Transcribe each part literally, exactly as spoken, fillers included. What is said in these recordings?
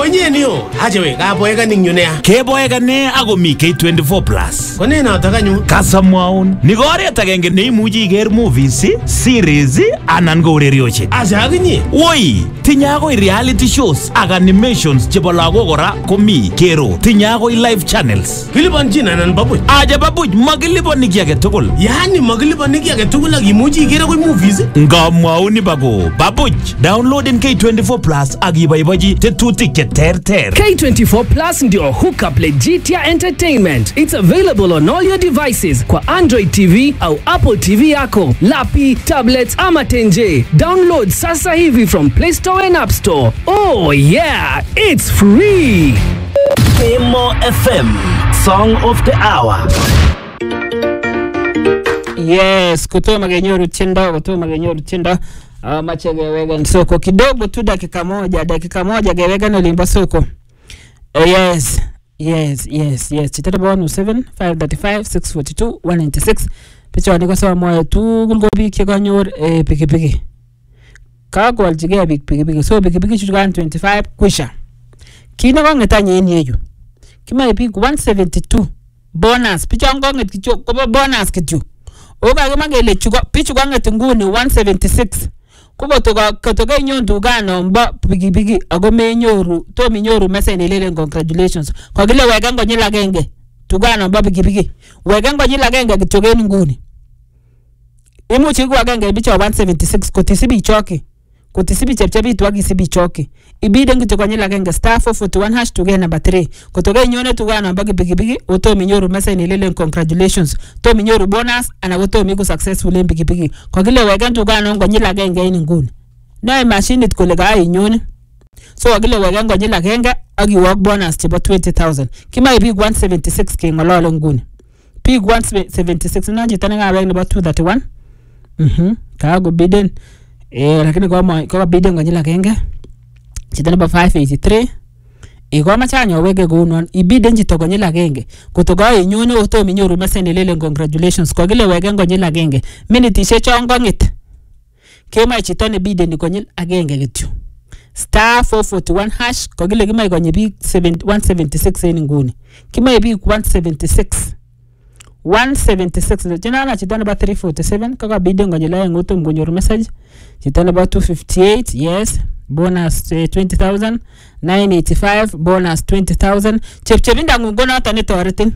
konye niyo. Aje we kaboeka ning yunea. Keboeka ne ako mi K twenty-four plus. Kone na takanyu. Kasamwaun. Ni oret agenge neimuchi iker movies, series anan ko urerioshek. Aje akinye. Woi, tinye akoi reality shows ak animations chebo lagok kora komi Kero. Tinye akoi live channels. Kilipanchin anan babuch. Aje babuch makilipani ki age tugul. Yani makilipani ki age tugul ak imuchi iker akoi movies. Ngamwaun bako babuch. Downloaden K twenty-four plus ak iboibochi tetutik che terter. K twenty-four plus ndio hookup legitia entertainment. It's available on all your devices kwa Android T V au Apple T V yako, lapi, tablets ama tenje. Download sasa hivi from Play Store and App Store. Oh yeah, it's free. Emo F M, Song of the Hour. Yes, kutoa genyoru tienda, kutoa genyoru tienda. Uh, mache gewega soko kidogo tu, dakika moja, dakika moja gewega no limba soko. Uh, yes, yes, yes, yes. Chitata one oh seven, five thirty-five, six forty-two, one ninety-six. Picha waniko sawa moya tu gulgobi kikanyor eh, piki piki. Kako aljigea piki piki piki. So piki piki chutukan twenty-five kwisha. Kina kwa ngeta nyeni yeju. Kima ipiki one seventy-two. Bonus. Picha wangonget kicho. Kopa bonus kicho. Oka kima gele chuka. Picha wanget nguni one seventy-six. Kubo toka katoka inyon tugano mba piki piki. Ago me nyoru. To mi nyoru mesa inilele congratulations. Kwa gile wegango njila genge. Tugano mba piki piki. Wegango njila genge kitoke nguni. Imu chiku wagenge bicha one seventy-six. Kutisibi choki. Kutisibi chepchebi tuwagi sibi choki. Ibide ngi tukwa njila genge star four forty-one hash tuge number three. Kutoke inyone tugano mbagi piki piki. Uto minyoru mesa inilele congratulations. To minyoru bonus. Ana uto miku successful in piki piki. Kwa gile wegan tugano ngo njila genge ini nguni. Na machine it kulega inyone. So wagile wegan ngo njila genge. Agi work bonus chiba twenty thousand. Kima ibig one seventy-six ke ngololo nguni. Pig one seventy-six. Nanji tanenga weng number two thirty-one. Mhm. Kago biden. Eh, lakini kwa kwa biden ngo njila genge. Chita number five eighty-three. E kwa machanyo wege gunon. Ibiden jito ngo njila genge. Kutoka inyone uto minyoru meseni lele congratulations. Kwa gile wege ngo njila genge. Minute ishe chongo ngit. Kema chitone biden ngo njila genge gitu. Star four forty-one hash. Kwa gile kima ikonye big one seventy-six eni nguni. Kima ibig one seventy-six. one seventy-six. Jina na chitone ba three forty-seven. Kaka biden ngo njila nguto mgonyoru message. Chitone ba two fifty-eight. Yes. Bonus uh, twenty thousand. nine eighty-five. Bonus twenty thousand. Chep chepinda ngungona hata neto waritin.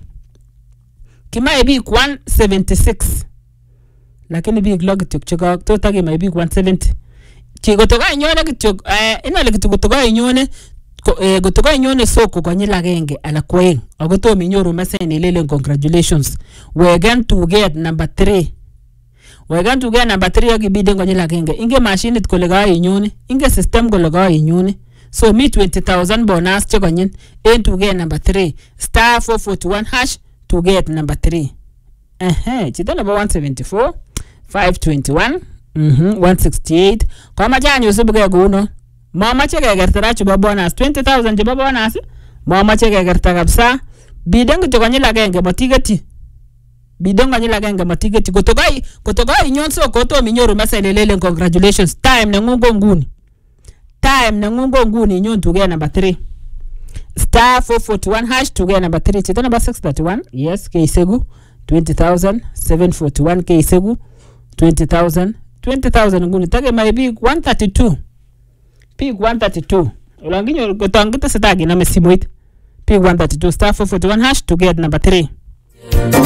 Kima ibig one seventy-six. Lakini big log tuk chuka. Tota kima ibig one seventy. Chi gotoka inyone kituk. Eh, ina likitu gotoka inyone. Eh, gotoka inyone soko kwa njila genge. Ala kweng. Agoto minyoru meseni lele congratulations. We're going to get number three. We're going to get number three yogi bide kwa njila genge. Inge machine it kolega inyone. Inge system kolega inyone. So me twenty thousand bonus cheko nyin. Aim to get number three. Star four forty-one hash to get number three. Uh-huh. Chita number one seventy-four. five twenty-one. Mhm. one sixty-eight. Kwa majani usibuke guno. Mama cheke gertara chuba bonus. twenty thousand chuba bonus. Mama cheke gertara kapsa. Bidengu choko njila genge matigeti. Bidengu njila genge matigeti. Kutokai, kutokai nyonso koto minyoru mesa ilelele congratulations. Time na ngungo nguni. Time na ngungo nguni nyon to get number three. Star four forty-one hash to get number three. Chita number six thirty-one. Yes, Keisegu. twenty thousand. seven forty-one Keisegu. twenty thousand. twenty thousand nguni. Tage my big one thirty-two. Pig one thirty-two. Ulanginyo kutangita setagi na mesimoit. Pig one thirty-two. Star four forty-one hash to get number three.